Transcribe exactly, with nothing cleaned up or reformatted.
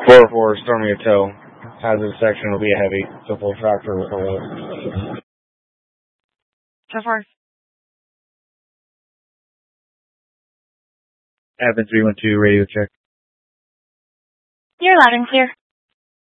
four oh four, storming a tow. Hazard section will be a heavy, so full tractor with a load. So far. Advent three one two, radio check. You're loud and clear.